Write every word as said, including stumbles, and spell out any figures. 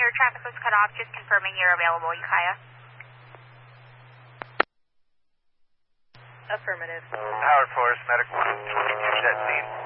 your traffic was cut off. Just confirming you're available, Ukiah. Affirmative. Howard Forest, medic one twenty-two, set scene.